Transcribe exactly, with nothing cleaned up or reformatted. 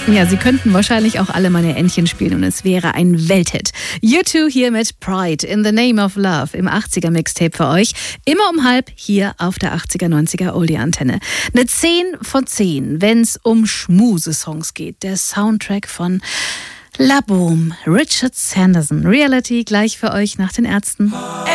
Ja, sie könnten wahrscheinlich auch alle meine Entchen spielen und es wäre ein Welthit. U zwei hier mit Pride in the Name of Love im achtziger-Mixtape für euch. Immer um halb hier auf der achtziger-neunziger Oldie-Antenne. Eine zehn von zehn, wenn es um Schmusesongs geht. Der Soundtrack von La Boom, Richard Sanderson. Reality gleich für euch nach den Ärzten.